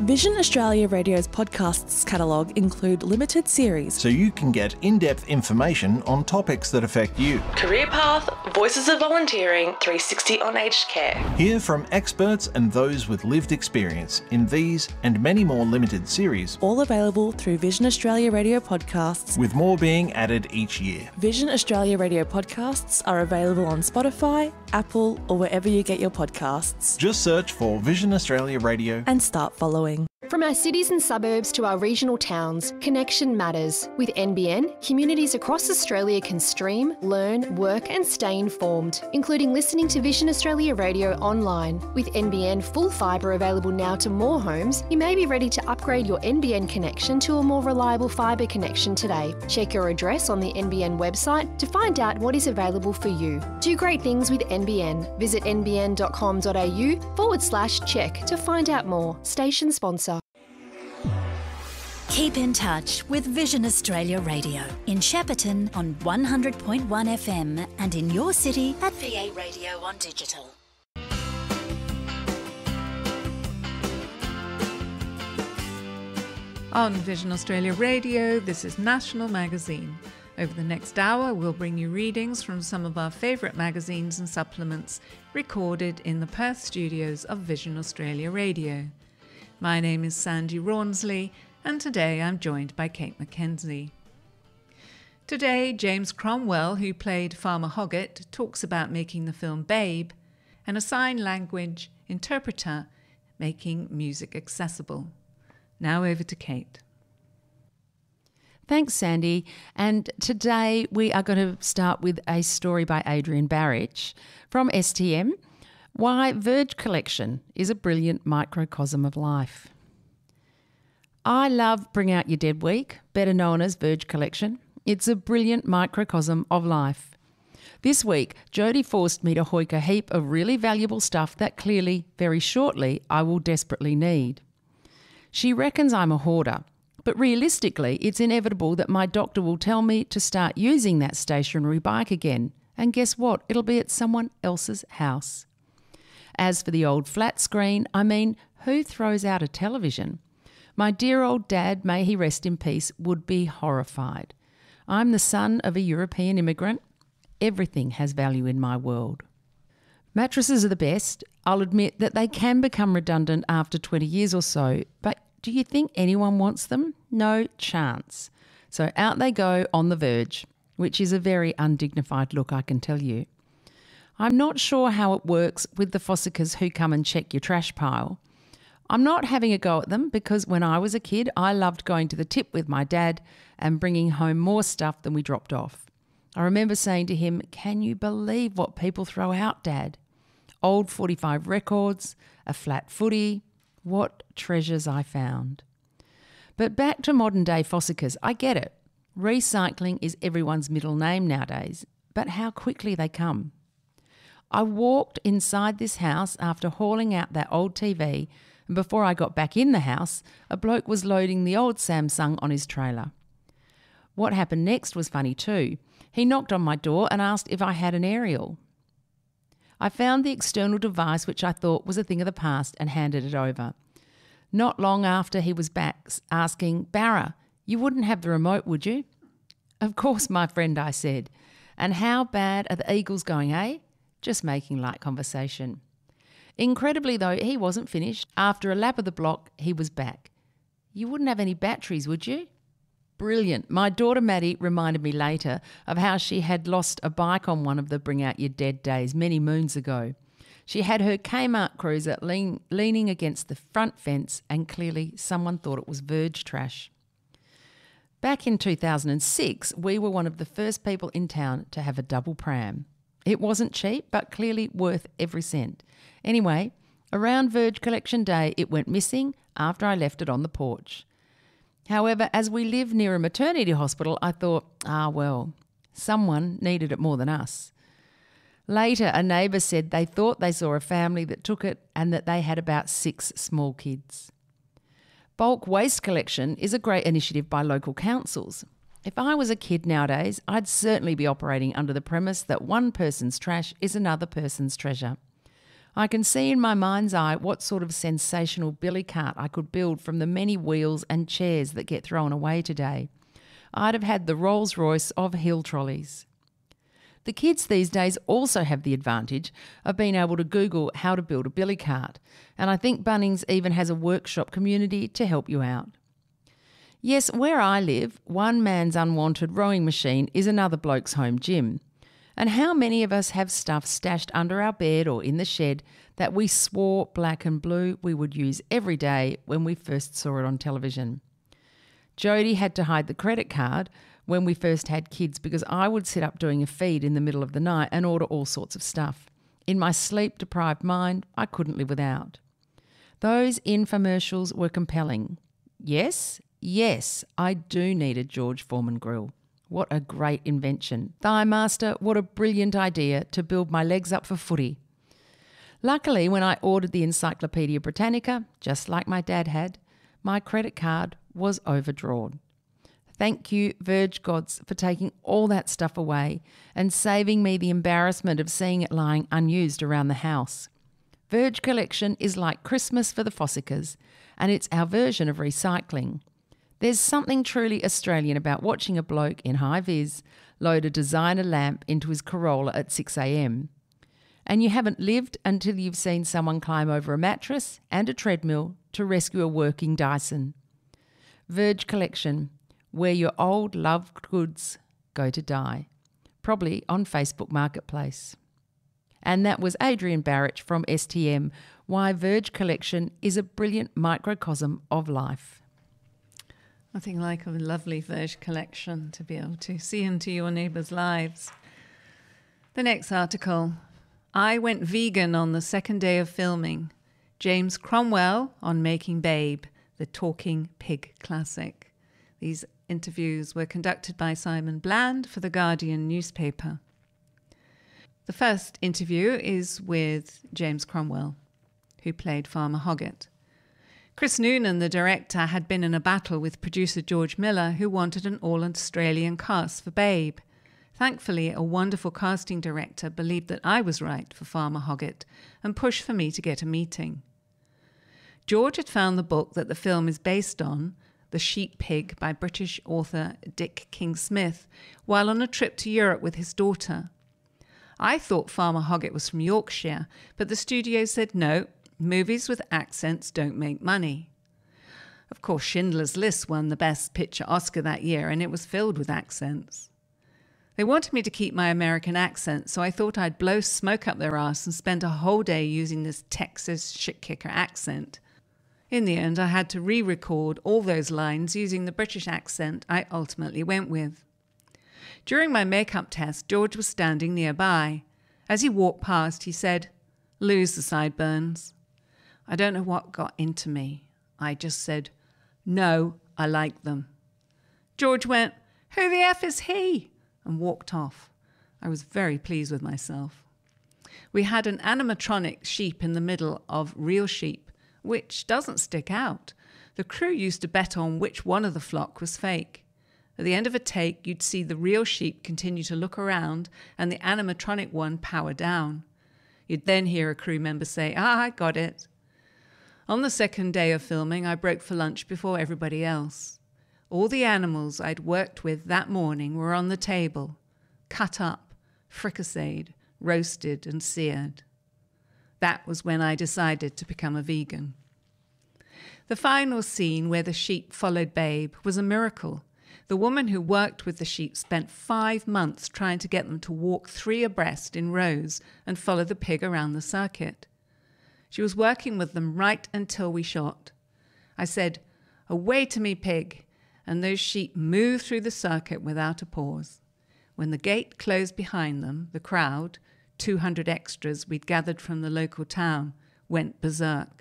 Vision Australia Radio's podcasts catalogue include limited series, so you can get in-depth information on topics that affect you. Career Path, Voices of Volunteering, 360 on Aged Care. Hear from experts and those with lived experience in these and many more limited series. All available through Vision Australia Radio podcasts, with more being added each year. Vision Australia Radio podcasts are available on Spotify, Apple, or wherever you get your podcasts. Just search for Vision Australia Radio and start following. From our cities and suburbs to our regional towns, connection matters. With NBN, communities across Australia can stream, learn, work and stay informed, including listening to Vision Australia Radio online. With NBN full fibre available now to more homes, you may be ready to upgrade your NBN connection to a more reliable fibre connection today. Check your address on the NBN website to find out what is available for you. Do great things with NBN. Visit nbn.com.au/check to find out more. Station sponsor. Keep in touch with Vision Australia Radio in Shepparton on 100.1 FM and in your city at VA Radio on digital. On Vision Australia Radio, this is National Magazine. Over the next hour, we'll bring you readings from some of our favourite magazines and supplements recorded in the Perth studios of Vision Australia Radio. My name is Sandy Rawnsley, and today I'm joined by Kate McKenzie. Today, James Cromwell, who played Farmer Hoggett, talks about making the film Babe, and a sign language interpreter making music accessible. Now over to Kate. Thanks, Sandy. And today we are going to start with a story by Adrian Barich from STM, Why Verge Collection is a Brilliant Microcosm of Life. I love Bring Out Your Dead Week, better known as Verge Collection. It's a brilliant microcosm of life. This week, Jodie forced me to hoik a heap of really valuable stuff that clearly, very shortly, I will desperately need. She reckons I'm a hoarder, but realistically, it's inevitable that my doctor will tell me to start using that stationary bike again. And guess what? It'll be at someone else's house. As for the old flat screen, I mean, who throws out a television? My dear old dad, may he rest in peace, would be horrified. I'm the son of a European immigrant. Everything has value in my world. Mattresses are the best. I'll admit that they can become redundant after 20 years or so, but do you think anyone wants them? No chance. So out they go on the verge, which is a very undignified look, I can tell you. I'm not sure how it works with the fossicas who come and check your trash pile. I'm not having a go at them because when I was a kid, I loved going to the tip with my dad and bringing home more stuff than we dropped off. I remember saying to him, "Can you believe what people throw out, Dad? Old 45 records, a flat footy, what treasures I found." But back to modern day fossicas, I get it. Recycling is everyone's middle name nowadays, but how quickly they come. I walked inside this house after hauling out that old TV, and before I got back in the house, a bloke was loading the old Samsung on his trailer. What happened next was funny too. He knocked on my door and asked if I had an aerial. I found the external device which I thought was a thing of the past and handed it over. Not long after he was back asking, "Barra, you wouldn't have the remote, would you?" "Of course, my friend," I said. "And how bad are the Eagles going, eh?" Just making light conversation. Incredibly though, he wasn't finished. After a lap of the block, he was back. "You wouldn't have any batteries, would you?" Brilliant. My daughter Maddie reminded me later of how she had lost a bike on one of the Bring Out Your Dead days many moons ago. She had her Kmart Cruiser leaning against the front fence and clearly someone thought it was Verge trash. Back in 2006, we were one of the first people in town to have a double pram. It wasn't cheap, but clearly worth every cent. Anyway, around Verge Collection Day, it went missing after I left it on the porch. However, as we live near a maternity hospital, I thought, well, someone needed it more than us. Later, a neighbour said they thought they saw a family that took it and that they had about 6 small kids. Bulk waste collection is a great initiative by local councils. If I was a kid nowadays, I'd certainly be operating under the premise that one person's trash is another person's treasure. I can see in my mind's eye what sort of sensational billy cart I could build from the many wheels and chairs that get thrown away today. I'd have had the Rolls Royce of hill trolleys. The kids these days also have the advantage of being able to Google how to build a billy cart, and I think Bunnings even has a workshop community to help you out. Yes, where I live, one man's unwanted rowing machine is another bloke's home gym. And how many of us have stuff stashed under our bed or in the shed that we swore black and blue we would use every day when we first saw it on television? Jody had to hide the credit card when we first had kids because I would sit up doing a feed in the middle of the night and order all sorts of stuff. In my sleep-deprived mind, I couldn't live without. Those infomercials were compelling. Yes, I do need a George Foreman grill. What a great invention. Thigh Master, what a brilliant idea to build my legs up for footy. Luckily, when I ordered the Encyclopaedia Britannica, just like my dad had, my credit card was overdrawn. Thank you, Verge Gods, for taking all that stuff away and saving me the embarrassment of seeing it lying unused around the house. Verge Collection is like Christmas for the Fossicas, and it's our version of recycling. There's something truly Australian about watching a bloke in high-vis load a designer lamp into his Corolla at 6 a.m. And you haven't lived until you've seen someone climb over a mattress and a treadmill to rescue a working Dyson. Verge Collection, where your old loved goods go to die. Probably on Facebook Marketplace. And that was Adrienne Barich from STM, why Verge Collection is a brilliant microcosm of life. Nothing like a lovely Verge collection to be able to see into your neighbours' lives. The next article. I went vegan on the second day of filming. James Cromwell on Making Babe, the talking pig classic. These interviews were conducted by Simon Bland for The Guardian newspaper. The first interview is with James Cromwell, who played Farmer Hoggett. Chris Noonan, the director, had been in a battle with producer George Miller, who wanted an all-Australian cast for Babe. Thankfully, a wonderful casting director believed that I was right for Farmer Hoggett and pushed for me to get a meeting. George had found the book that the film is based on, The Sheep Pig by British author Dick King-Smith, while on a trip to Europe with his daughter. I thought Farmer Hoggett was from Yorkshire, but the studio said no, movies with accents don't make money. Of course, Schindler's List won the Best Picture Oscar that year, and it was filled with accents. They wanted me to keep my American accent, so I thought I'd blow smoke up their arse and spend a whole day using this Texas shit-kicker accent. In the end, I had to re-record all those lines using the British accent I ultimately went with. During my makeup test, George was standing nearby. As he walked past, he said, "Lose the sideburns." I don't know what got into me. I just said, "No, I like them." George went, "Who the F is he?" and walked off. I was very pleased with myself. We had an animatronic sheep in the middle of real sheep, which doesn't stick out. The crew used to bet on which one of the flock was fake. At the end of a take, you'd see the real sheep continue to look around and the animatronic one power down. You'd then hear a crew member say, I got it." On the second day of filming, I broke for lunch before everybody else. All the animals I'd worked with that morning were on the table, cut up, fricasseed, roasted and seared. That was when I decided to become a vegan. The final scene where the sheep followed Babe was a miracle. The woman who worked with the sheep spent 5 months trying to get them to walk 3 abreast in rows and follow the pig around the circuit. She was working with them right until we shot. I said, "Away to me, pig," and those sheep moved through the circuit without a pause. When the gate closed behind them, the crowd, 200 extras we'd gathered from the local town, went berserk.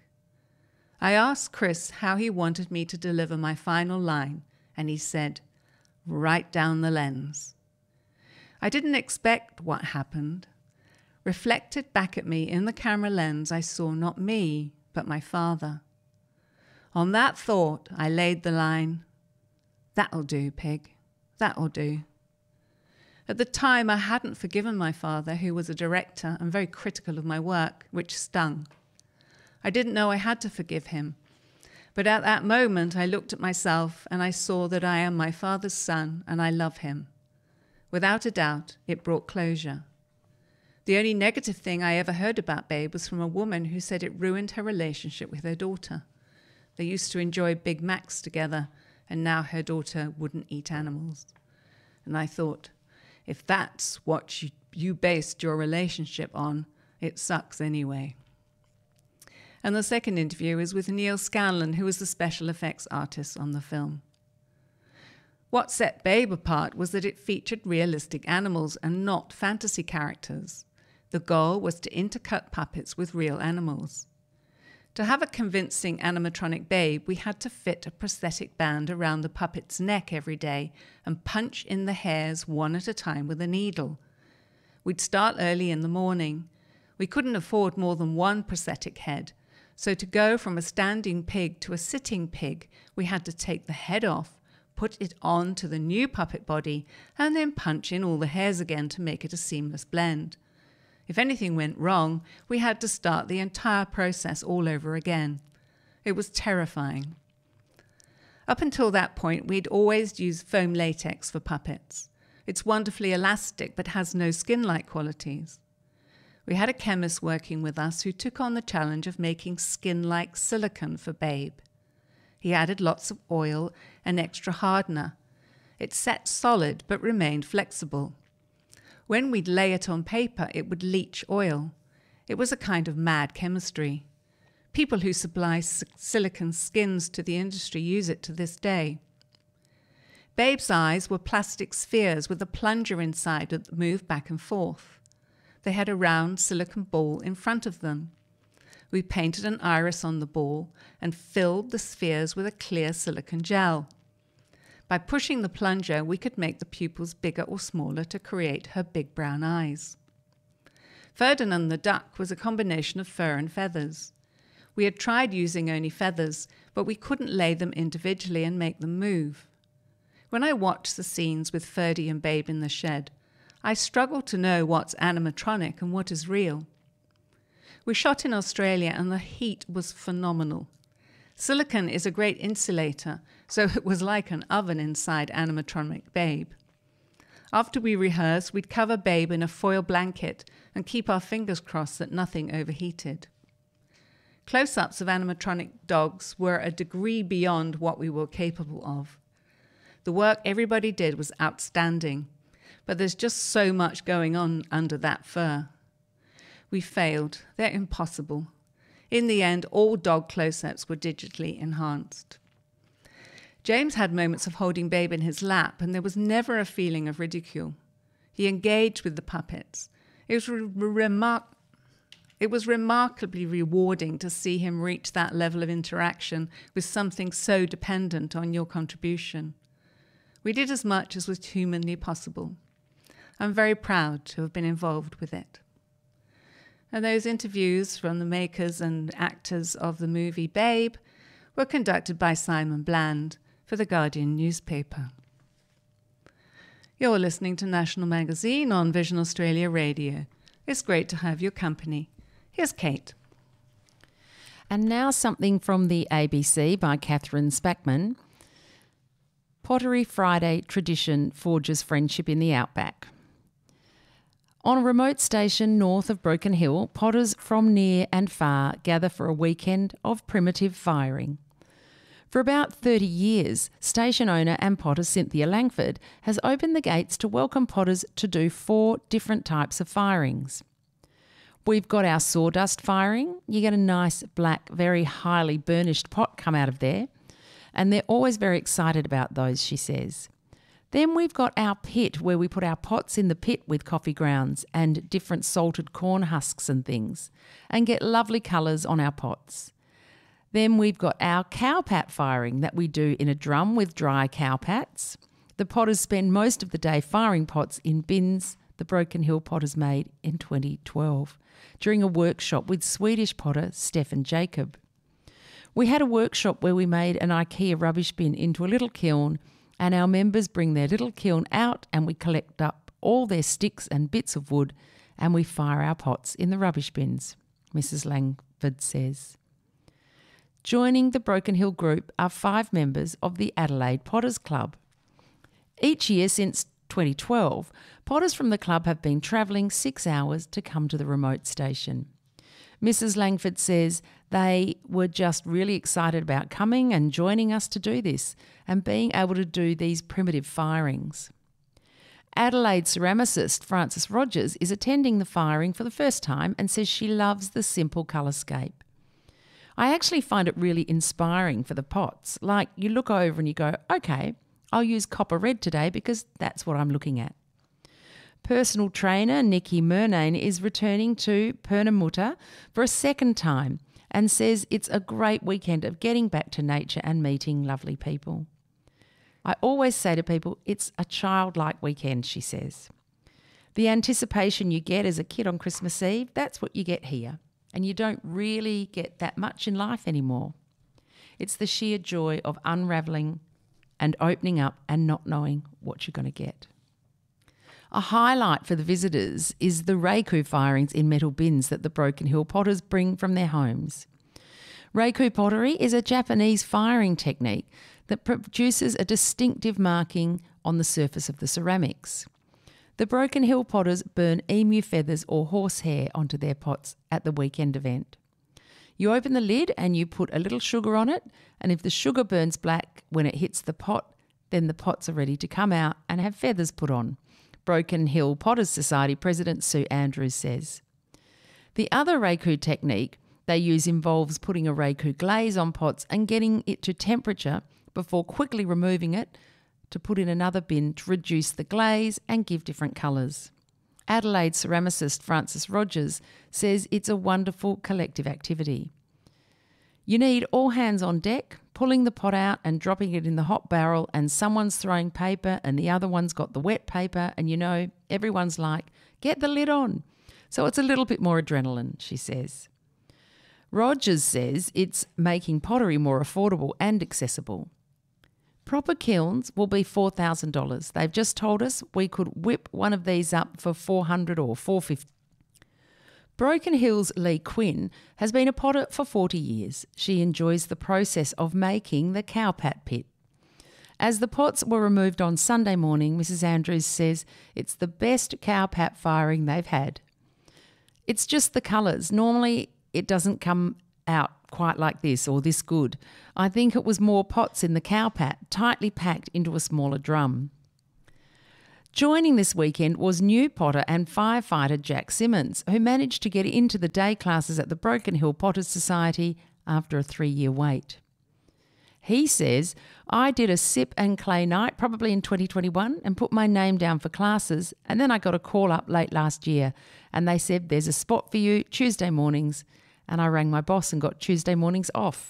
I asked Chris how he wanted me to deliver my final line, and he said, "Right down the lens." I didn't expect what happened. Reflected back at me in the camera lens, I saw not me, but my father. On that thought, I laid the line, "That'll do, pig, that'll do." At the time, I hadn't forgiven my father, who was a director and very critical of my work, which stung. I didn't know I had to forgive him. But at that moment, I looked at myself and I saw that I am my father's son and I love him. Without a doubt, it brought closure. The only negative thing I ever heard about Babe was from a woman who said it ruined her relationship with her daughter. They used to enjoy Big Macs together, and now her daughter wouldn't eat animals. And I thought, if that's what you based your relationship on, it sucks anyway. And the second interview is with Neil Scanlon, who was the special effects artist on the film. What set Babe apart was that it featured realistic animals and not fantasy characters. The goal was to intercut puppets with real animals. To have a convincing animatronic Babe, we had to fit a prosthetic band around the puppet's neck every day and punch in the hairs one at a time with a needle. We'd start early in the morning. We couldn't afford more than one prosthetic head, so to go from a standing pig to a sitting pig, we had to take the head off, put it on to the new puppet body, and then punch in all the hairs again to make it a seamless blend. If anything went wrong, we had to start the entire process all over again. It was terrifying. Up until that point, we'd always used foam latex for puppets. It's wonderfully elastic, but has no skin-like qualities. We had a chemist working with us who took on the challenge of making skin-like silicone for Babe. He added lots of oil and extra hardener. It set solid, but remained flexible. When we'd lay it on paper, it would leach oil. It was a kind of mad chemistry. People who supply silicone skins to the industry use it to this day. Babe's eyes were plastic spheres with a plunger inside that moved back and forth. They had a round silicone ball in front of them. We painted an iris on the ball and filled the spheres with a clear silicone gel. By pushing the plunger, we could make the pupils bigger or smaller to create her big brown eyes. Ferdinand the duck was a combination of fur and feathers. We had tried using only feathers, but we couldn't lay them individually and make them move. When I watched the scenes with Ferdy and Babe in the shed, I struggled to know what's animatronic and what is real. We shot in Australia and the heat was phenomenal. Silicone is a great insulator, so it was like an oven inside animatronic Babe. After we rehearsed, we'd cover Babe in a foil blanket and keep our fingers crossed that nothing overheated. Close-ups of animatronic dogs were a degree beyond what we were capable of. The work everybody did was outstanding, but there's just so much going on under that fur. We failed. They're impossible. In the end, all dog close-ups were digitally enhanced. James had moments of holding Babe in his lap, and there was never a feeling of ridicule. He engaged with the puppets. It was remarkably rewarding to see him reach that level of interaction with something so dependent on your contribution. We did as much as was humanly possible. I'm very proud to have been involved with it. And those interviews from the makers and actors of the movie Babe were conducted by Simon Bland for The Guardian newspaper. You're listening to National Magazine on Vision Australia Radio. It's great to have your company. Here's Kate. And now something from the ABC by Catherine Spackman. Pottery Friday tradition forges friendship in the outback. On a remote station north of Broken Hill, potters from near and far gather for a weekend of primitive firing. For about 30 years, station owner and potter Cynthia Langford has opened the gates to welcome potters to do 4 different types of firings. We've got our sawdust firing. You get a nice black, very highly burnished pot come out of there, and they're always very excited about those, she says. Then we've got our pit, where we put our pots in the pit with coffee grounds and different salted corn husks and things, and get lovely colours on our pots. Then we've got our cowpat firing that we do in a drum with dry cowpats. The potters spend most of the day firing pots in bins the Broken Hill potters made in 2012 during a workshop with Swedish potter Stefan Jacob. We had a workshop where we made an IKEA rubbish bin into a little kiln, and our members bring their little kiln out and we collect up all their sticks and bits of wood and we fire our pots in the rubbish bins, Mrs. Langford says. Joining the Broken Hill group are 5 members of the Adelaide Potters Club. Each year since 2012, potters from the club have been travelling 6 hours to come to the remote station. Mrs. Langford says they were just really excited about coming and joining us to do this and being able to do these primitive firings. Adelaide ceramicist Frances Rogers is attending the firing for the first time and says she loves the simple colorscape. I actually find it really inspiring for the pots. Like, you look over and you go, okay, I'll use copper red today because that's what I'm looking at. Personal trainer Nikki Murnane is returning to Pernamutta for a second time and says it's a great weekend of getting back to nature and meeting lovely people. I always say to people, it's a childlike weekend, she says. The anticipation you get as a kid on Christmas Eve, that's what you get here. And you don't really get that much in life anymore. It's the sheer joy of unravelling and opening up and not knowing what you're going to get. A highlight for the visitors is the Reiku firings in metal bins that the Broken Hill potters bring from their homes. Reiku pottery is a Japanese firing technique that produces a distinctive marking on the surface of the ceramics. The Broken Hill potters burn emu feathers or horsehair onto their pots at the weekend event. You open the lid and you put a little sugar on it, and if the sugar burns black when it hits the pot, then the pots are ready to come out and have feathers put on, Broken Hill Potters Society President Sue Andrews says. The other Reiku technique they use involves putting a Reiku glaze on pots and getting it to temperature before quickly removing it to put in another bin to reduce the glaze and give different colours. Adelaide ceramicist Frances Rogers says it's a wonderful collective activity. You need all hands on deck, pulling the pot out and dropping it in the hot barrel, and someone's throwing paper and the other one's got the wet paper, and you know, everyone's like, get the lid on. So it's a little bit more adrenaline, she says. Rogers says it's making pottery more affordable and accessible. Proper kilns will be $4,000. They've just told us we could whip one of these up for $400 or $450. Broken Hill's Lee Quinn has been a potter for 40 years. She enjoys the process of making the cowpat pit. As the pots were removed on Sunday morning, Mrs. Andrews says it's the best cowpat firing they've had. It's just the colours. Normally it doesn't come out quite like this or this good. I think it was more pots in the cowpat, tightly packed into a smaller drum. Joining this weekend was new potter and firefighter Jack Simmons, who managed to get into the day classes at the Broken Hill Potters Society after a 3-year wait. He says, I did a sip and clay night probably in 2021 and put my name down for classes, and then I got a call up late last year and they said there's a spot for you Tuesday mornings, and I rang my boss and got Tuesday mornings off.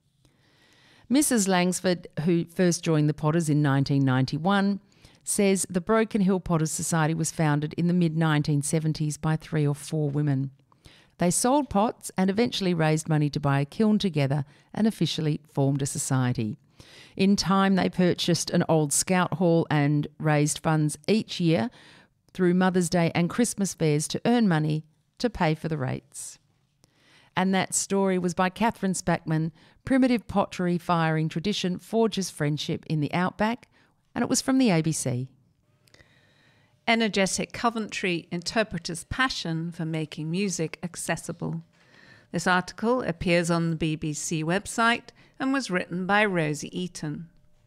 Mrs. Langsford, who first joined the Potters in 1991, says the Broken Hill Potters Society was founded in the mid-1970s by 3 or 4 women. They sold pots and eventually raised money to buy a kiln together and officially formed a society. In time, they purchased an old scout hall and raised funds each year through Mother's Day and Christmas fairs to earn money to pay for the rates. And that story was by Catherine Spackman. Primitive pottery firing tradition forges friendship in the outback, and it was from the ABC. Energetic Coventry interpreters' passion for making music accessible. This article appears on the BBC website and was written by Rosie Eaton.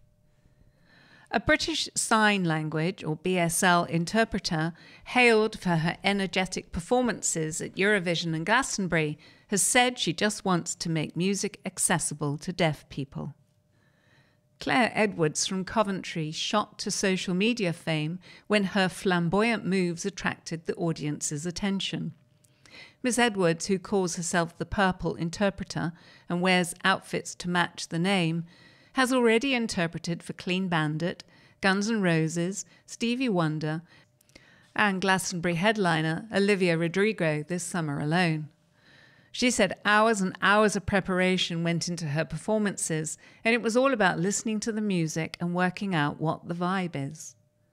A British Sign Language, or BSL, interpreter, hailed for her energetic performances at Eurovision and Glastonbury, has said she just wants to make music accessible to deaf people. Claire Edwards from Coventry shot to social media fame when her flamboyant moves attracted the audience's attention. Miss Edwards, who calls herself the Purple Interpreter and wears outfits to match the name, has already interpreted for Clean Bandit, Guns N' Roses, Stevie Wonder, and Glastonbury headliner Olivia Rodrigo this summer alone. She said hours and hours of preparation went into her performances, and it was all about listening to the music and working out what the vibe is.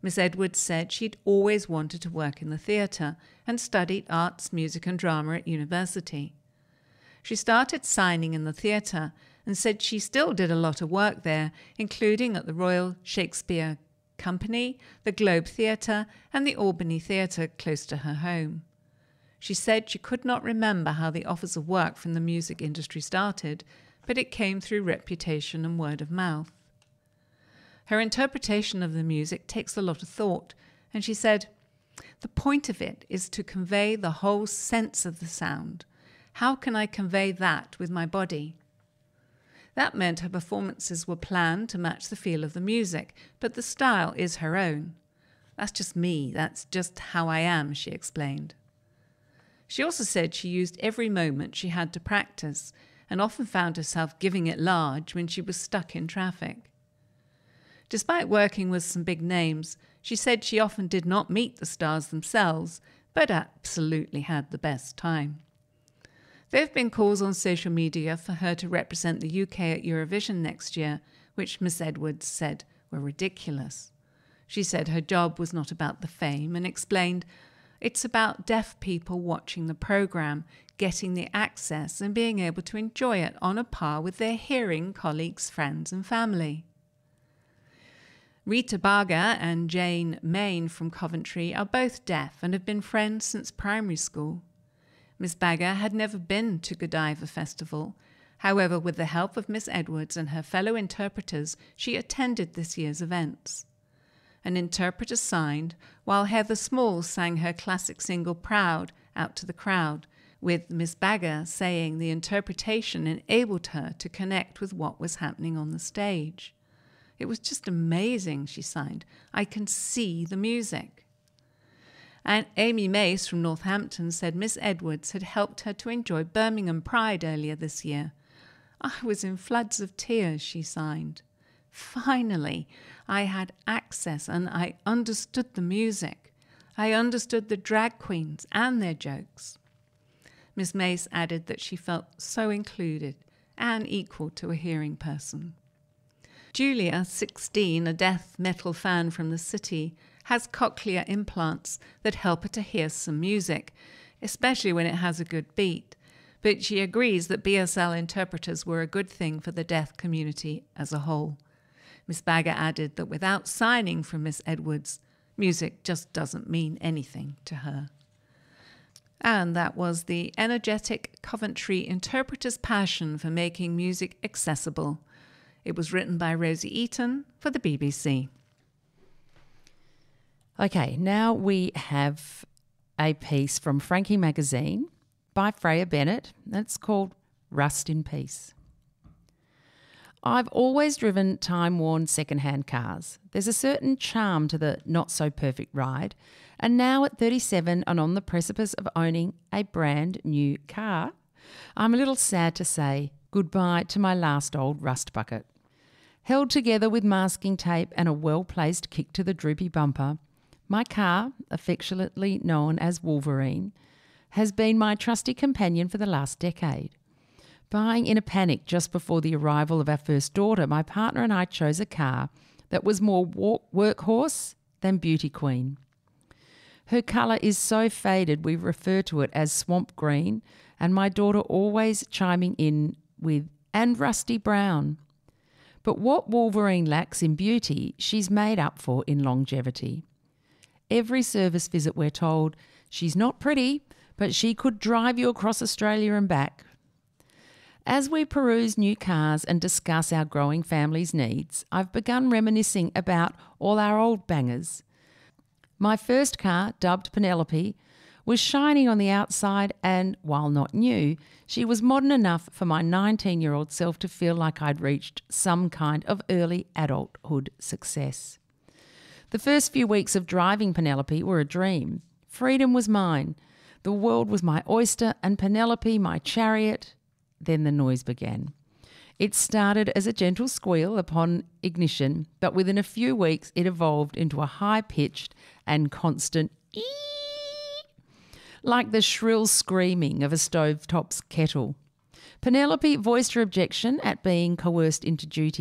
Miss Edwards said she'd always wanted to work in the theatre and studied arts, music and drama at university. She started signing in the theatre and said she still did a lot of work there, including at the Royal Shakespeare Company, the Globe Theatre and the Albany Theatre close to her home. She said she could not remember how the offers of work from the music industry started, but it came through reputation and word of mouth. Her interpretation of the music takes a lot of thought, and she said, "The point of it is to convey the whole sense of the sound. How can I convey that with my body?" That meant her performances were planned to match the feel of the music, but the style is her own. "That's just me, that's just how I am," she explained. She also said she used every moment she had to practice and often found herself giving it large when she was stuck in traffic. Despite working with some big names, she said she often did not meet the stars themselves, but absolutely had the best time. There have been calls on social media for her to represent the UK at Eurovision next year, which Miss Edwards said were ridiculous. She said her job was not about the fame and explained, "It's about deaf people watching the programme, getting the access and being able to enjoy it on a par with their hearing colleagues, friends and family." Rita Baga and Jane Main from Coventry are both deaf and have been friends since primary school. Miss Baga had never been to Godiva Festival. However, with the help of Miss Edwards and her fellow interpreters, she attended this year's events. An interpreter signed, while Heather Small sang her classic single Proud out to the crowd, with Miss Baga saying the interpretation enabled her to connect with what was happening on the stage. "It was just amazing," she signed. "I can see the music." And Amy Mace from Northampton said Miss Edwards had helped her to enjoy Birmingham Pride earlier this year. "I was in floods of tears," she signed. "Finally, I had access and I understood the music. I understood the drag queens and their jokes." Miss Mace added that she felt so included and equal to a hearing person. Julia, 16, a death metal fan from the city, has cochlear implants that help her to hear some music, especially when it has a good beat. But she agrees that BSL interpreters were a good thing for the deaf community as a whole. Miss Baga added that without signing from Miss Edwards, music just doesn't mean anything to her. And that was the energetic Coventry interpreter's passion for making music accessible. It was written by Rosie Eaton for the BBC. Okay, now we have a piece from Frankie Magazine by Freya Bennett. That's called Rust in Peace. I've always driven time-worn second-hand cars. There's a certain charm to the not-so-perfect ride. And now at 37 and on the precipice of owning a brand new car, I'm a little sad to say goodbye to my last old rust bucket. Held together with masking tape and a well-placed kick to the droopy bumper, my car, affectionately known as Wolverine, has been my trusty companion for the last decade. Buying in a panic just before the arrival of our first daughter, my partner and I chose a car that was more workhorse than beauty queen. Her colour is so faded we refer to it as swamp green, and my daughter always chiming in with, "and rusty brown." But what Wolverine lacks in beauty, she's made up for in longevity. Every service visit we're told, she's not pretty, but she could drive you across Australia and back. As we peruse new cars and discuss our growing family's needs, I've begun reminiscing about all our old bangers. My first car, dubbed Penelope, was shiny on the outside and, while not new, she was modern enough for my 19-year-old self to feel like I'd reached some kind of early adulthood success. The first few weeks of driving Penelope were a dream. Freedom was mine. The world was my oyster and Penelope my chariot. Then the noise began. It started as a gentle squeal upon ignition, but within a few weeks it evolved into a high-pitched and constant ee, like the shrill screaming of a stovetop's kettle. Penelope voiced her objection at being coerced into duty,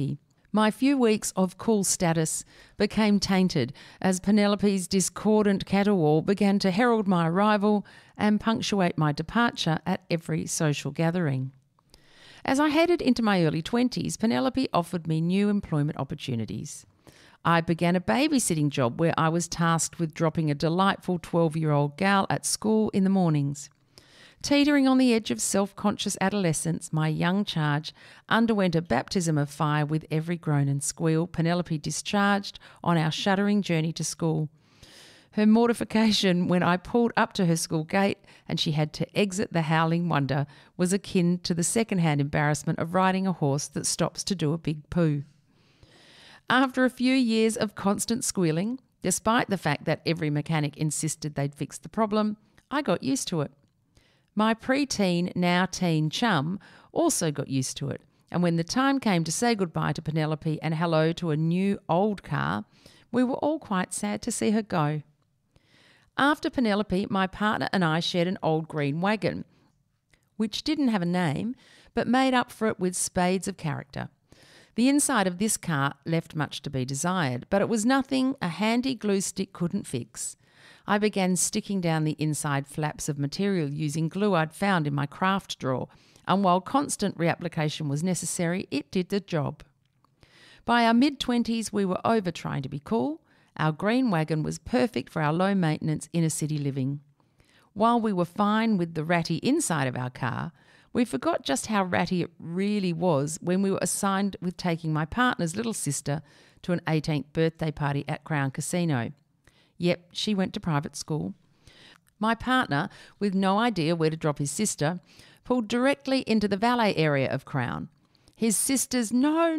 My few weeks of cool status became tainted as Penelope's discordant caterwaul began to herald my arrival and punctuate my departure at every social gathering. As I headed into my early 20s, Penelope offered me new employment opportunities. I began a babysitting job where I was tasked with dropping a delightful 12-year-old gal at school in the mornings. Teetering on the edge of self-conscious adolescence, my young charge underwent a baptism of fire with every groan and squeal Penelope discharged on our shuddering journey to school. Her mortification when I pulled up to her school gate and she had to exit the howling wonder was akin to the second-hand embarrassment of riding a horse that stops to do a big poo. After a few years of constant squealing, despite the fact that every mechanic insisted they'd fix the problem, I got used to it. My pre-teen, now teen chum also got used to it, and when the time came to say goodbye to Penelope and hello to a new old car, we were all quite sad to see her go. After Penelope, my partner and I shared an old green wagon, which didn't have a name, but made up for it with spades of character. The inside of this car left much to be desired, but it was nothing a handy glue stick couldn't fix. I began sticking down the inside flaps of material using glue I'd found in my craft drawer, and while constant reapplication was necessary, it did the job. By our mid-20s, we were over trying to be cool. Our green wagon was perfect for our low-maintenance inner-city living. While we were fine with the ratty inside of our car, we forgot just how ratty it really was when we were assigned with taking my partner's little sister to an 18th birthday party at Crown Casino. Yep, she went to private school. My partner, with no idea where to drop his sister, pulled directly into the valet area of Crown. His sister's no,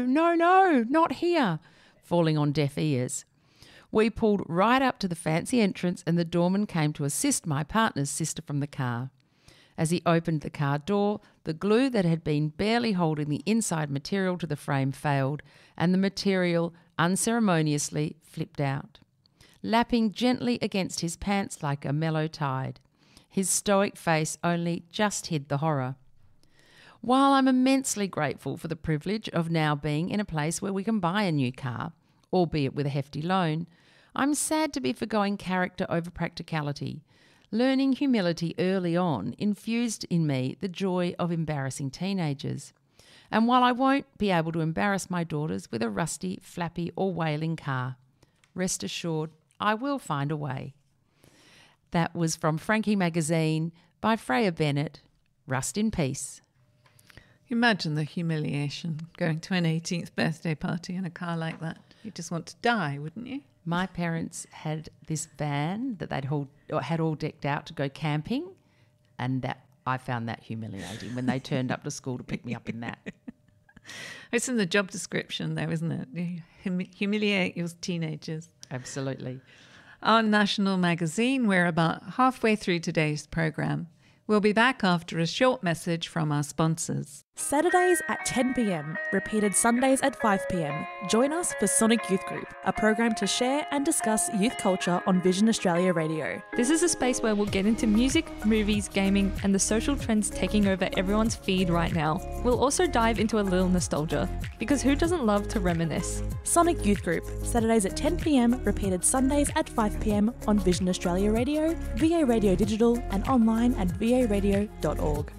not here, falling on deaf ears. We pulled right up to the fancy entrance and the doorman came to assist my partner's sister from the car. As he opened the car door, the glue that had been barely holding the inside material to the frame failed and the material unceremoniously flipped out, lapping gently against his pants like a mellow tide. His stoic face only just hid the horror. While I'm immensely grateful for the privilege of now being in a place where we can buy a new car, albeit with a hefty loan, I'm sad to be forgoing character over practicality. Learning humility early on infused in me the joy of embarrassing teenagers. And while I won't be able to embarrass my daughters with a rusty, flappy or wailing car, rest assured I will find a way. That was from Frankie Magazine by Freya Bennett. Rust in peace. Imagine the humiliation going to an 18th birthday party in a car like that. You'd just want to die, wouldn't you? My parents had this van that they'd had all decked out to go camping, and that I found that humiliating when they turned up to school to pick me up in that. It's in the job description though, isn't it? You humiliate your teenagers. Absolutely. On National Magazine, we're about halfway through today's programme. We'll be back after a short message from our sponsors. Saturdays at 10 p.m, repeated Sundays at 5 p.m. Join us for Sonic Youth Group, a program to share and discuss youth culture on Vision Australia Radio. This is a space where we'll get into music, movies, gaming, and the social trends taking over everyone's feed right now. We'll also dive into a little nostalgia, because who doesn't love to reminisce? Sonic Youth Group, Saturdays at 10 p.m, repeated Sundays at 5 p.m. on Vision Australia Radio, VA Radio Digital, and online at varadio.org.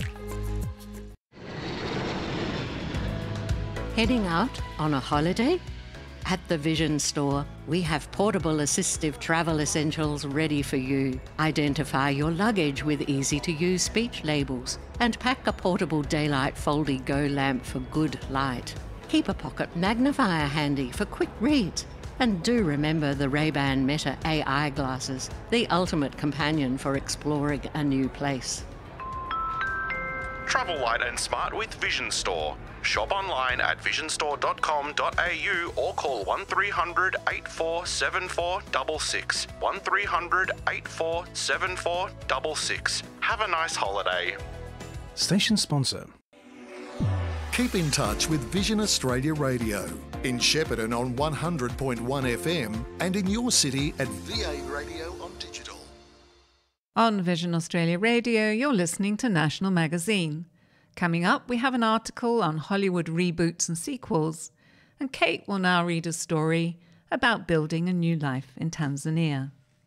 Heading out on a holiday? At the Vision Store, we have portable assistive travel essentials ready for you. Identify your luggage with easy-to-use speech labels and pack a portable daylight Foldy-Go lamp for good light. Keep a pocket magnifier handy for quick reads. And do remember the Ray-Ban Meta AI glasses, the ultimate companion for exploring a new place. Travel light and smart with Vision Store. Shop online at visionstore.com.au or call 1300 847466. 1300 847466. Have a nice holiday. Station sponsor. Keep in touch with Vision Australia Radio in Shepparton on 100.1 FM and in your city at VA Radio on digital. On Vision Australia Radio, you're listening to National Magazine. Coming up, we have an article on Hollywood reboots and sequels. and Kate will now read a story about building a new life in Tanzania.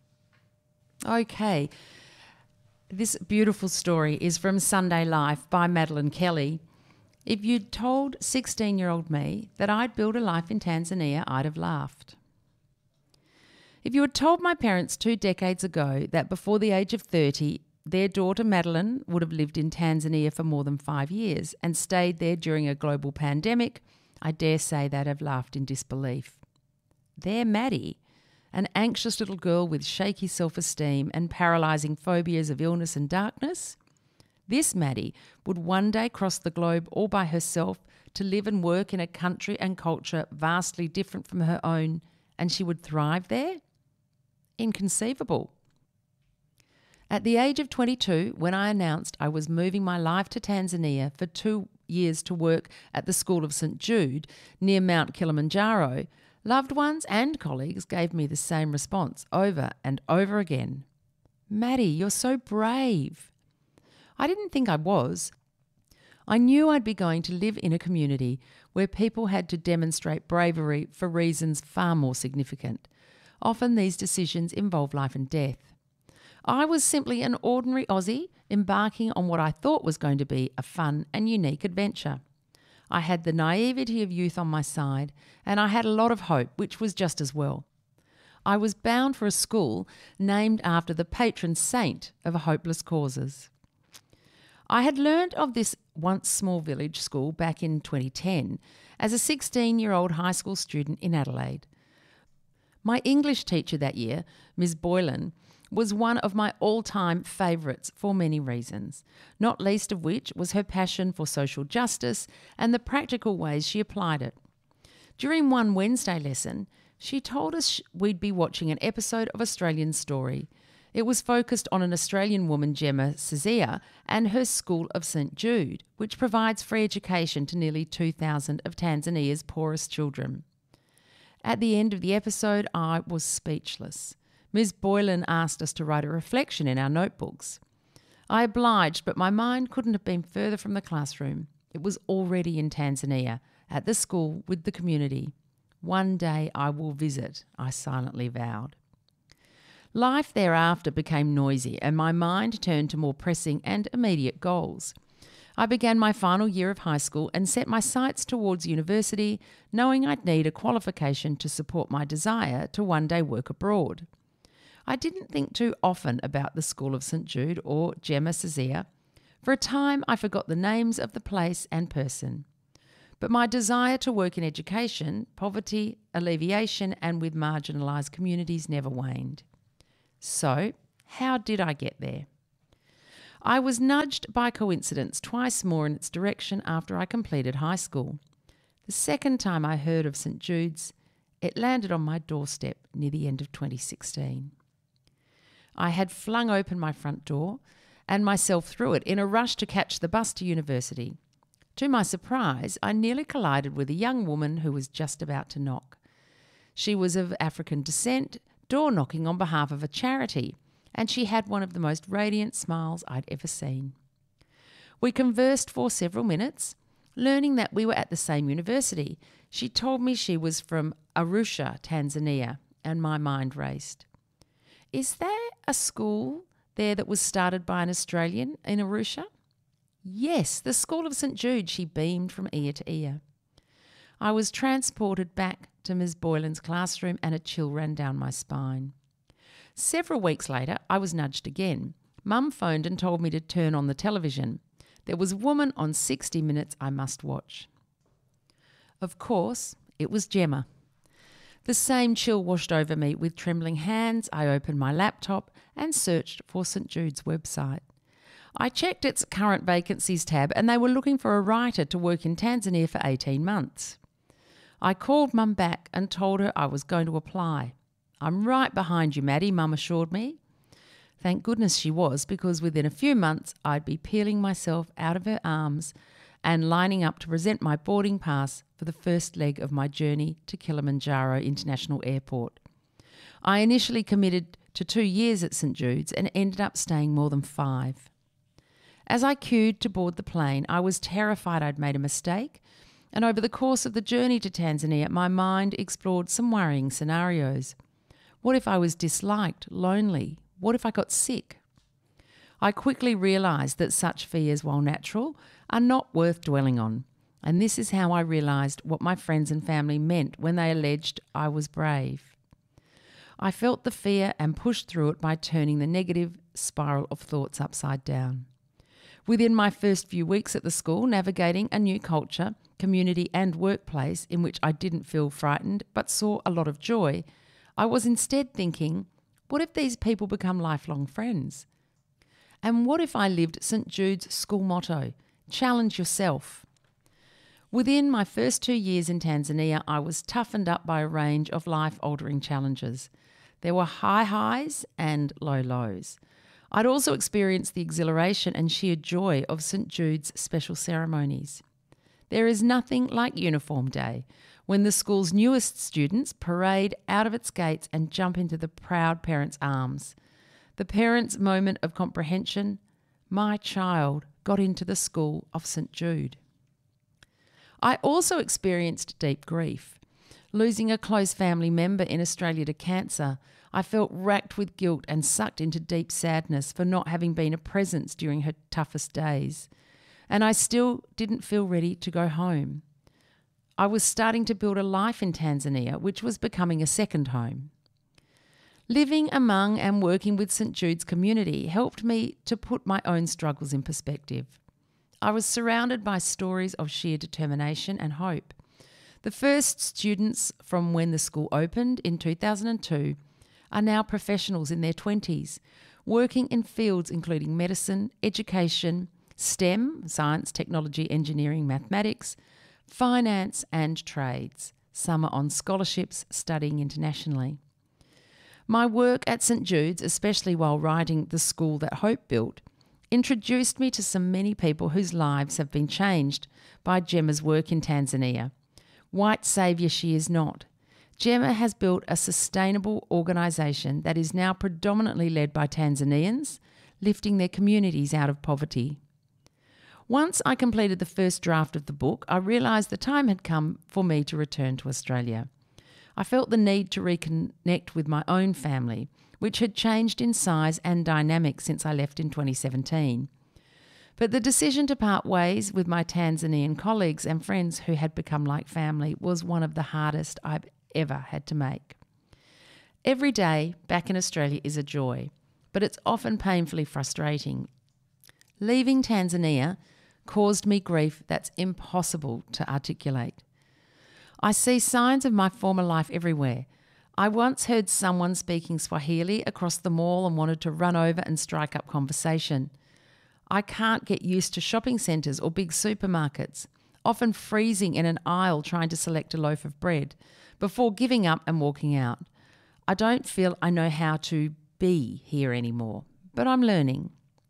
Okay. This beautiful story is from Sunday Life by Madeline Kelly. If you'd told 16-year-old me that I'd build a life in Tanzania, I'd have laughed. If you had told my parents 2 decades ago that before the age of 30, their daughter Madeline would have lived in Tanzania for more than 5 years and stayed there during a global pandemic, I dare say they'd have laughed in disbelief. Their Maddie, an anxious little girl with shaky self-esteem and paralysing phobias of illness and darkness, this Maddie would one day cross the globe all by herself to live and work in a country and culture vastly different from her own, and she would thrive there? Inconceivable. At the age of 22, when I announced I was moving my life to Tanzania for 2 years to work at the School of St Jude near Mount Kilimanjaro, loved ones and colleagues gave me the same response over and over again. Maddie, you're so brave. I didn't think I was. I knew I'd be going to live in a community where people had to demonstrate bravery for reasons far more significant. Often these decisions involve life and death. I was simply an ordinary Aussie embarking on what I thought was going to be a fun and unique adventure. I had the naivety of youth on my side, and I had a lot of hope, which was just as well. I was bound for a school named after the patron saint of hopeless causes. I had learned of this once small village school back in 2010 as a 16-year-old high school student in Adelaide. My English teacher that year, Ms. Boylan, was one of my all-time favourites for many reasons, not least of which was her passion for social justice and the practical ways she applied it. During one Wednesday lesson, she told us we'd be watching an episode of Australian Story. It was focused on an Australian woman, Gemma Sazia, and her School of St Jude, which provides free education to nearly 2,000 of Tanzania's poorest children. At the end of the episode, I was speechless. Ms. Boylan asked us to write a reflection in our notebooks. I obliged, but my mind couldn't have been further from the classroom. It was already in Tanzania, at the school with the community. One day I will visit, I silently vowed. Life thereafter became noisy, and my mind turned to more pressing and immediate goals. I began my final year of high school and set my sights towards university, knowing I'd need a qualification to support my desire to one day work abroad. I didn't think too often about the School of St Jude or Gemma Sazia. For a time I forgot the names of the place and person. But my desire to work in education, poverty, alleviation and with marginalised communities never waned. So, how did I get there? I was nudged by coincidence twice more in its direction after I completed high school. The second time I heard of St Jude's, it landed on my doorstep near the end of 2016. I had flung open my front door and myself through it in a rush to catch the bus to university. To my surprise, I nearly collided with a young woman who was just about to knock. She was of African descent, door knocking on behalf of a charity, and she had one of the most radiant smiles I'd ever seen. We conversed for several minutes, learning that we were at the same university. She told me she was from Arusha, Tanzania, and my mind raced. Is there a school there that was started by an Australian in Arusha? Yes, the School of St Jude, she beamed from ear to ear. I was transported back to Ms. Boylan's classroom and a chill ran down my spine. Several weeks later, I was nudged again. Mum phoned and told me to turn on the television. There was a woman on 60 Minutes I must watch. Of course, it was Gemma. The same chill washed over me. With trembling hands, I opened my laptop and searched for St Jude's website. I checked its current vacancies tab and they were looking for a writer to work in Tanzania for 18 months. I called Mum back and told her I was going to apply. I'm right behind you, Maddie, Mum assured me. Thank goodness she was, because within a few months I'd be peeling myself out of her arms and lining up to present my boarding pass for the first leg of my journey to Kilimanjaro International Airport. I initially committed to 2 years at St Jude's and ended up staying more than 5. As I queued to board the plane, I was terrified I'd made a mistake And over the course of the journey to Tanzania, my mind explored some worrying scenarios. What if I was disliked, lonely? What if I got sick? I quickly realised that such fears, while natural, are not worth dwelling on. And this is how I realised what my friends and family meant when they alleged I was brave. I felt the fear and pushed through it by turning the negative spiral of thoughts upside down. Within my first few weeks at the school, navigating a new culture, community and workplace in which I didn't feel frightened but saw a lot of joy, I was instead thinking, what if these people become lifelong friends? And what if I lived St Jude's school motto, challenge yourself? Within my first 2 years in Tanzania, I was toughened up by a range of life-altering challenges. There were high highs and low lows. I'd also experienced the exhilaration and sheer joy of St Jude's special ceremonies. There is nothing like Uniform Day, when the school's newest students parade out of its gates and jump into the proud parents' arms. The parents' moment of comprehension, my child got into the school of St Jude. I also experienced deep grief. Losing a close family member in Australia to cancer, I felt racked with guilt and sucked into deep sadness for not having been a presence during her toughest days. And I still didn't feel ready to go home. I was starting to build a life in Tanzania, which was becoming a second home. Living among and working with St Jude's community helped me to put my own struggles in perspective. I was surrounded by stories of sheer determination and hope. The first students from when the school opened in 2002 are now professionals in their 20s, working in fields including medicine, education, STEM, science, technology, engineering, mathematics, finance and trades. Some are on scholarships studying internationally. My work at St Jude's, especially while writing The School That Hope Built, introduced me to so many people whose lives have been changed by Gemma's work in Tanzania. White saviour she is not. Gemma has built a sustainable organisation that is now predominantly led by Tanzanians, lifting their communities out of poverty. Once I completed the first draft of the book, I realised the time had come for me to return to Australia. I felt the need to reconnect with my own family, which had changed in size and dynamic since I left in 2017. But the decision to part ways with my Tanzanian colleagues and friends who had become like family was one of the hardest I've ever had to make. Every day back in Australia is a joy, but it's often painfully frustrating. Leaving Tanzania caused me grief that's impossible to articulate. I see signs of my former life everywhere. I once heard someone speaking Swahili across the mall and wanted to run over and strike up conversation. I can't get used to shopping centres or big supermarkets, often freezing in an aisle trying to select a loaf of bread before giving up and walking out. I don't feel I know how to be here anymore, but I'm learning.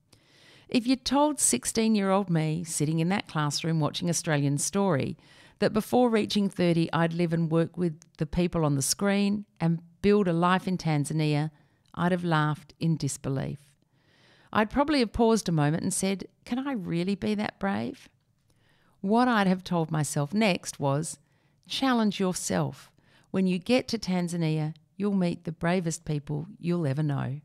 If you'd told 16-year-old me, sitting in that classroom watching Australian Story, that before reaching 30 I'd live and work with the people on the screen and build a life in Tanzania, I'd have laughed in disbelief. I'd probably have paused a moment and said, can I really be that brave? What I'd have told myself next was, challenge yourself. When you get to Tanzania, you'll meet the bravest people you'll ever know.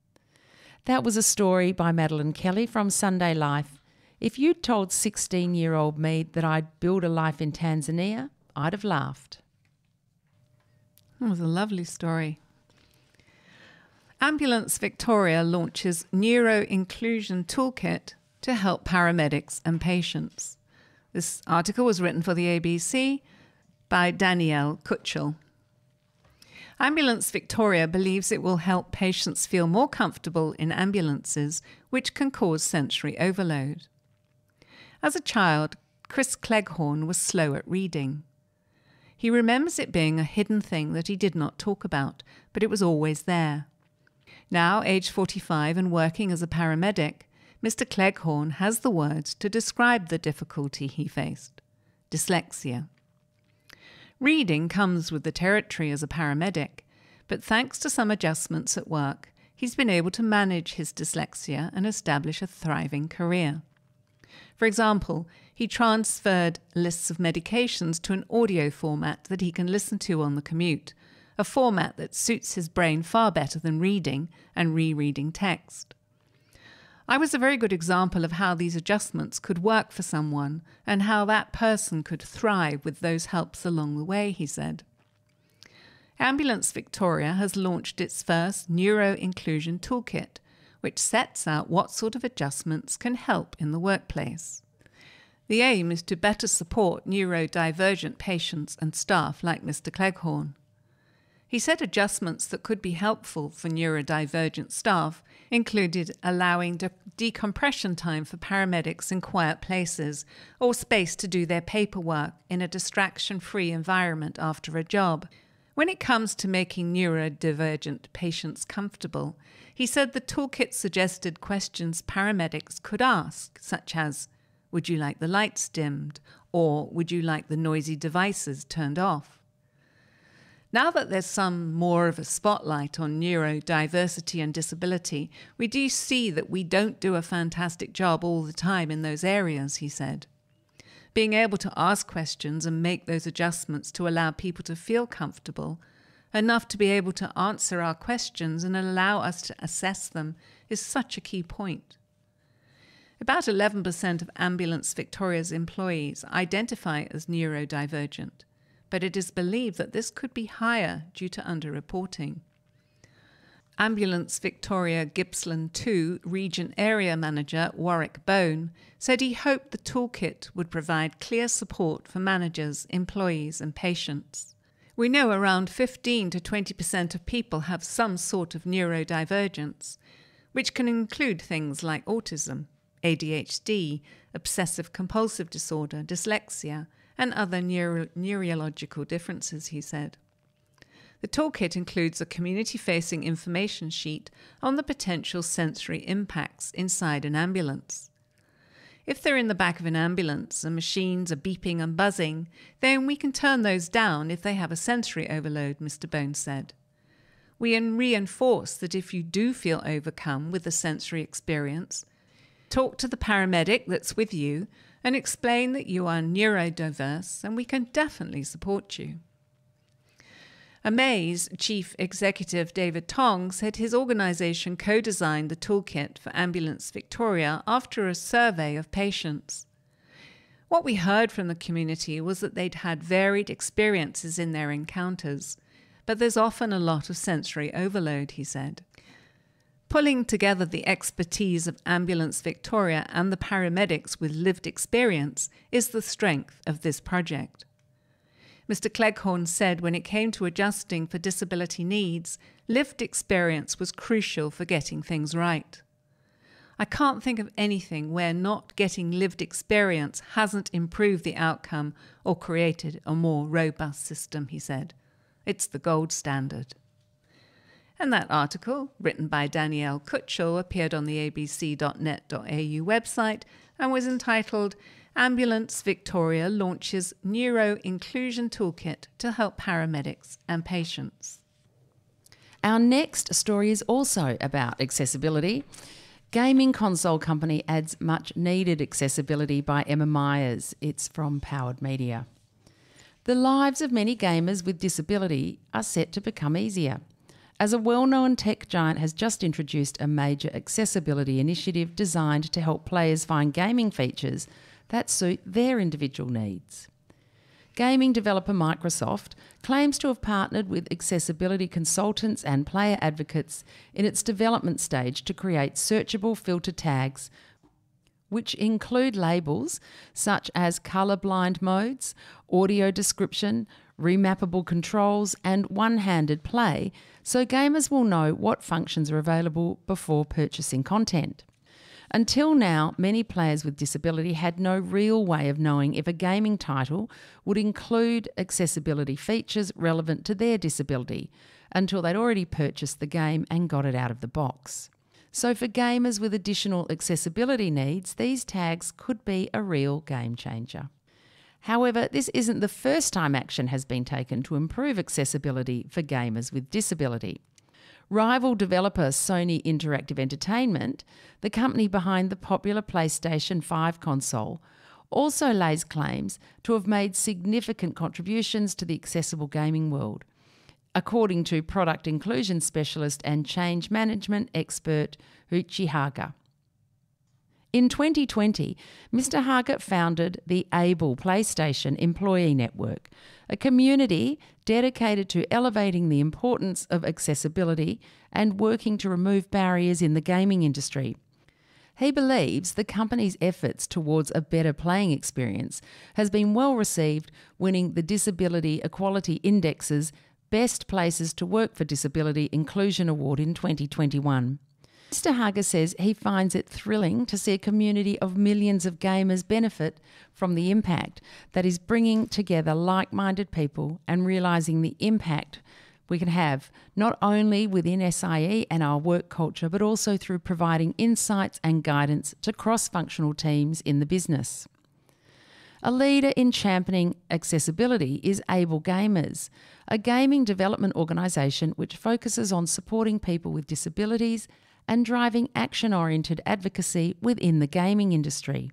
That was a story by Madeline Kelly from Sunday Life. If you'd told 16-year-old me that I'd build a life in Tanzania, I'd have laughed. That was a lovely story. Ambulance Victoria launches Neuro-Inclusion Toolkit to help paramedics and patients. This article was written for the ABC by Danielle Kutchell. Ambulance Victoria believes it will help patients feel more comfortable in ambulances, which can cause sensory overload. As a child, Chris Cleghorn was slow at reading. He remembers it being a hidden thing that he did not talk about, but it was always there. Now, aged 45 and working as a paramedic, Mr. Cleghorn has the words to describe the difficulty he faced: dyslexia. Reading comes with the territory as a paramedic, but thanks to some adjustments at work, he's been able to manage his dyslexia and establish a thriving career. For example, he transferred lists of medications to an audio format that he can listen to on the commute, a format that suits his brain far better than reading and rereading text. I was a very good example of how these adjustments could work for someone and how that person could thrive with those helps along the way, he said. Ambulance Victoria has launched its first neuro-inclusion toolkit, which sets out what sort of adjustments can help in the workplace. The aim is to better support neurodivergent patients and staff like Mr. Cleghorn. He said adjustments that could be helpful for neurodivergent staff included allowing decompression time for paramedics in quiet places or space to do their paperwork in a distraction-free environment after a job. When it comes to making neurodivergent patients comfortable, he said the toolkit suggested questions paramedics could ask, such as, "Would you like the lights dimmed?" or "Would you like the noisy devices turned off?" Now that there's some more of a spotlight on neurodiversity and disability, we do see that we don't do a fantastic job all the time in those areas, he said. Being able to ask questions and make those adjustments to allow people to feel comfortable, enough to be able to answer our questions and allow us to assess them, is such a key point. About 11% of Ambulance Victoria's employees identify as neurodivergent, but it is believed that this could be higher due to underreporting. Ambulance Victoria Gippsland 2 Region Area Manager Warwick Bone said he hoped the toolkit would provide clear support for managers, employees and patients. We know around 15 to 20% of people have some sort of neurodivergence, which can include things like autism, ADHD, obsessive-compulsive disorder, dyslexia, and other neurological differences, he said. The toolkit includes a community-facing information sheet on the potential sensory impacts inside an ambulance. If they're in the back of an ambulance and machines are beeping and buzzing, then we can turn those down if they have a sensory overload, Mr. Bones said. We reinforce that if you do feel overcome with the sensory experience, talk to the paramedic that's with you and explain that you are neurodiverse and we can definitely support you. Amaze Chief Executive David Tong said his organisation co-designed the toolkit for Ambulance Victoria after a survey of patients. What we heard from the community was that they'd had varied experiences in their encounters, but there's often a lot of sensory overload, he said. Pulling together the expertise of Ambulance Victoria and the paramedics with lived experience is the strength of this project. Mr. Cleghorn said when it came to adjusting for disability needs, lived experience was crucial for getting things right. I can't think of anything where not getting lived experience hasn't improved the outcome or created a more robust system, he said. It's the gold standard. And that article, written by Danielle Kutschel, appeared on the abc.net.au website and was entitled Ambulance Victoria Launches Neuro Inclusion Toolkit to Help Paramedics and Patients. Our next story is also about accessibility. Gaming console company adds much needed accessibility by Emma Myers. It's from Powered Media. The lives of many gamers with disability are set to become easier, as a well-known tech giant has just introduced a major accessibility initiative designed to help players find gaming features that suit their individual needs. Gaming developer Microsoft claims to have partnered with accessibility consultants and player advocates in its development stage to create searchable filter tags, which include labels such as colour-blind modes, audio description, remappable controls and one-handed play, so gamers will know what functions are available before purchasing content. Until now, many players with disability had no real way of knowing if a gaming title would include accessibility features relevant to their disability until they'd already purchased the game and got it out of the box. So for gamers with additional accessibility needs, these tags could be a real game changer. However, this isn't the first time action has been taken to improve accessibility for gamers with disability. Rival developer Sony Interactive Entertainment, the company behind the popular PlayStation 5 console, also lays claims to have made significant contributions to the accessible gaming world, according to product inclusion specialist and change management expert Huichi Haga. In 2020, Mr. Haga founded the Able PlayStation Employee Network, a community dedicated to elevating the importance of accessibility and working to remove barriers in the gaming industry. He believes the company's efforts towards a better playing experience has been well received, winning the Disability Equality Index's Best Places to Work for Disability Inclusion Award in 2021. Mr. Haga says he finds it thrilling to see a community of millions of gamers benefit from the impact that is bringing together like-minded people and realising the impact we can have not only within SIE and our work culture, but also through providing insights and guidance to cross-functional teams in the business. A leader in championing accessibility is Able Gamers, a gaming development organisation which focuses on supporting people with disabilities and driving action-oriented advocacy within the gaming industry.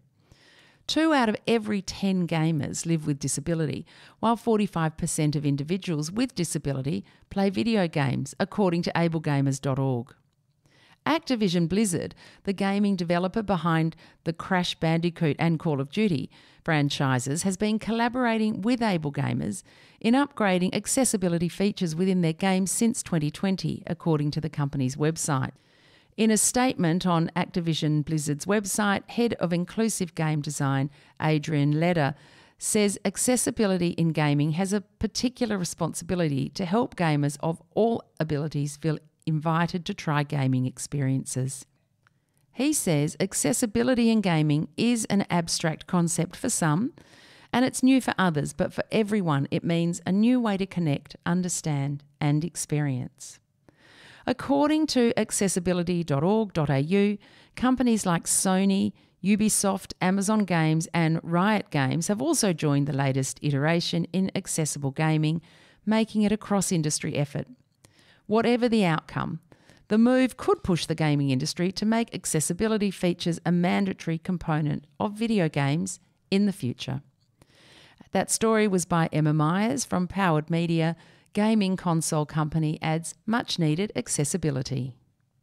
2 out of every 10 gamers live with disability, while 45% of individuals with disability play video games, according to ablegamers.org. Activision Blizzard, the gaming developer behind the Crash Bandicoot and Call of Duty franchises, has been collaborating with Able Gamers in upgrading accessibility features within their games since 2020, according to the company's website. In a statement on Activision Blizzard's website, Head of Inclusive Game Design, Adrian Leder, says accessibility in gaming has a particular responsibility to help gamers of all abilities feel invited to try gaming experiences. He says accessibility in gaming is an abstract concept for some, and it's new for others, but for everyone it means a new way to connect, understand and experience. According to accessibility.org.au, companies like Sony, Ubisoft, Amazon Games and Riot Games have also joined the latest iteration in accessible gaming, making it a cross-industry effort. Whatever the outcome, the move could push the gaming industry to make accessibility features a mandatory component of video games in the future. That story was by Emma Myers from Powered Media. Gaming console company adds much-needed accessibility.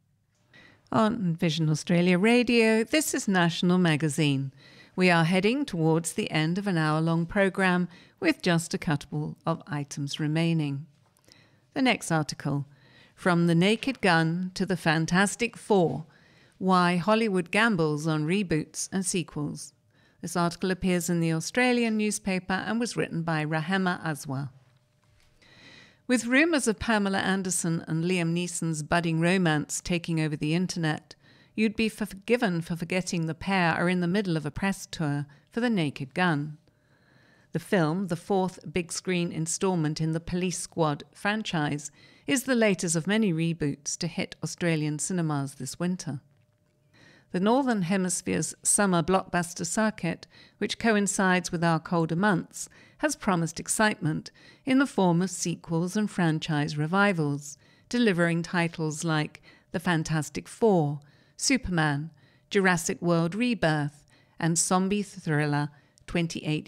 On Vision Australia Radio, this is National Magazine. We are heading towards the end of an hour-long program with just a couple of items remaining. The next article, From the Naked Gun to the Fantastic Four, Why Hollywood Gambles on Reboots and Sequels. This article appears in the Australian newspaper and was written by Rahema Aswa. With rumours of Pamela Anderson and Liam Neeson's budding romance taking over the internet, you'd be forgiven for forgetting the pair are in the middle of a press tour for The Naked Gun. The film, the 4th big-screen instalment in the Police Squad franchise, is the latest of many reboots to hit Australian cinemas this winter. The Northern Hemisphere's summer blockbuster circuit, which coincides with our colder months, has promised excitement in the form of sequels and franchise revivals, delivering titles like The Fantastic Four, Superman, Jurassic World Rebirth, and zombie thriller 28